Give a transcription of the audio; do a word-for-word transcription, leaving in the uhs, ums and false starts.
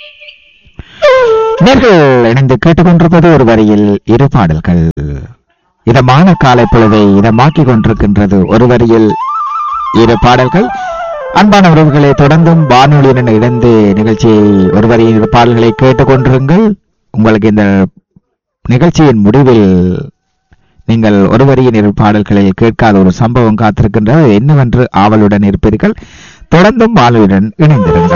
நேர்கள் இணைந்து கேட்டுக்கொண்டிருப்பது ஒரு வரியில் இரு பாடல்கள். இதமான காலை பொழுதை இதமாக்கிக் கொண்டிருக்கின்றது ஒரு வரியில் இரு பாடல்கள். அன்பான உறவுகளை தொடர்ந்தும் வானொலியுடன் இணைந்து நிகழ்ச்சியை ஒரு வரியில் இரு பாடல்களை கேட்டுக்கொண்டிருங்கள். உங்களுக்கு இந்த நிகழ்ச்சியின் முடிவில் நீங்கள் ஒரு வரியின் இரு பாடல்களில் கேட்காத ஒரு சம்பவம் காத்திருக்கின்றது. என்னவென்று ஆவலுடன் இருப்பீர்கள். தொடர்ந்தும் வானொலியுடன் இணைந்திருங்கள்.